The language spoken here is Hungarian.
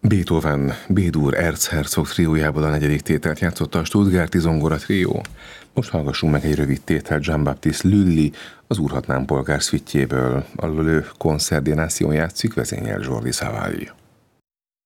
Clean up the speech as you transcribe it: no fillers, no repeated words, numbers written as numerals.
Beethoven, B-dur, erzherzog triójából a negyedik tételt játszotta a Stuttgarti zongora trió. Most hallgassunk meg egy rövid tételt Jean-Baptiste Lully, az Úrhatnám polgár szvitjéből, ahol ő Concert des Nations játszik, vezényel Jordi Savall.